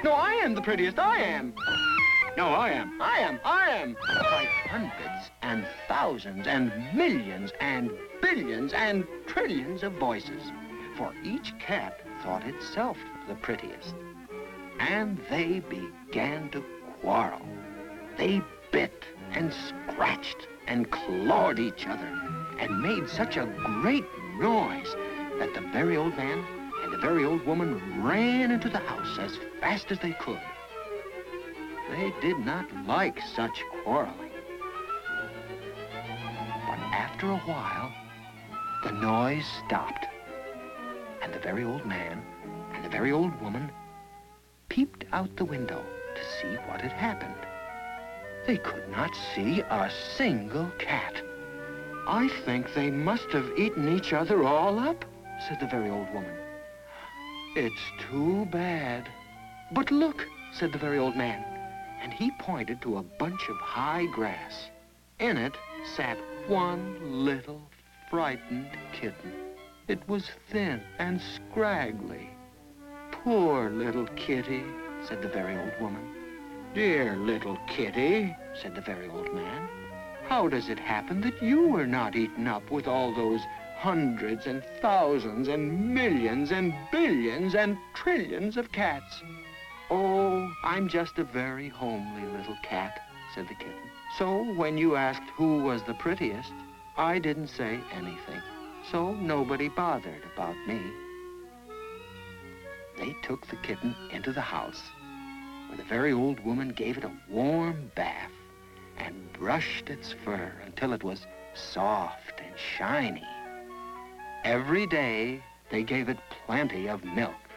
No, I am the prettiest. I am. No, I am. I am. I am. By hundreds and thousands and millions and billions and trillions of voices. For each cat thought itself the prettiest. And they began to quarrel. They bit and scratched and clawed each other and made such a great noise that the very old man and the very old woman ran into the house as fast as they could. They did not like such quarreling. But after a while, the noise stopped, and the very old man and the very old woman peeped out the window to see what had happened. They could not see a single cat. I think they must have eaten each other all up, said the very old woman. It's too bad. But look, said the very old man, and he pointed to a bunch of high grass. In it sat one little frightened kitten. It was thin and scraggly. Poor little kitty, said the very old woman. Dear little kitty, said the very old man. How does it happen that you were not eaten up with all those hundreds and thousands and millions and billions and trillions of cats? Oh, I'm just a very homely little cat, said the kitten. So when you asked who was the prettiest, I didn't say anything. So nobody bothered about me. They took the kitten into the house, where the very old woman gave it a warm bath and brushed its fur until it was soft and shiny. Every day, they gave it plenty of milk.